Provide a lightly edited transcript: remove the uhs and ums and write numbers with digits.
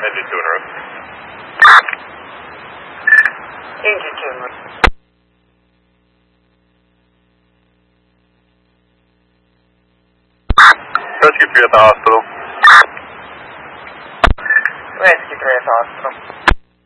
Engine 2 en route. Engine 2 en route. Rescue 3 at the hospital. Rescue 3 at the hospital.